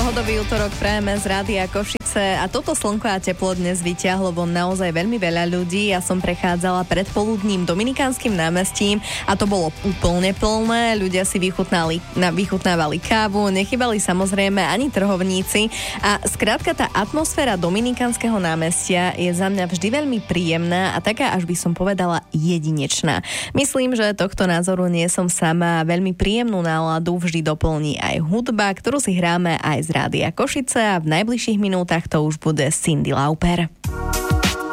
Pohodový útorok prajeme z Rádia Košice a toto slnko a teplo dnes vyťahlo von naozaj veľmi veľa ľudí. Ja som prechádzala predpoludním Dominikánskym námestím a to bolo úplne plné. Ľudia si vychutnávali kávu, nechybali samozrejme ani trhovníci a skrátka tá atmosféra Dominikánskeho námestia je za mňa vždy veľmi príjemná a taká, až by som povedala, jedinečná. Myslím, že tohto názoru nie som sama. Veľmi príjemnú náladu vždy doplní aj hudba, ktorú si hráme aj z Rádia Košice a v najbližších minútach to už bude Cyndi Lauper.